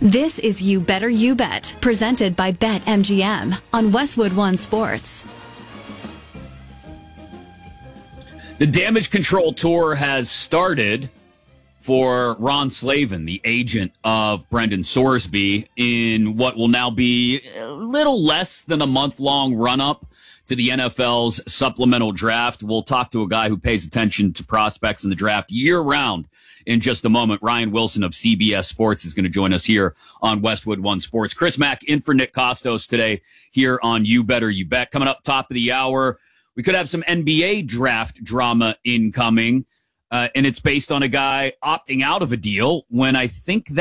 This is You Better You Bet, presented by BetMGM on Westwood One Sports. The Damage Control Tour has started for Ron Slavin, the agent of Brendan Sorsby, in what will now be a little less than a month-long run-up to the NFL's supplemental draft. We'll talk to a guy who pays attention to prospects in the draft year-round in just a moment. Ryan Wilson of CBS Sports is going to join us here on Westwood One Sports. Chris Mack in for Nick Kostos today here on You Better You Bet. Coming up top of the hour, we could have some NBA draft drama incoming, and it's based on a guy opting out of a deal when I think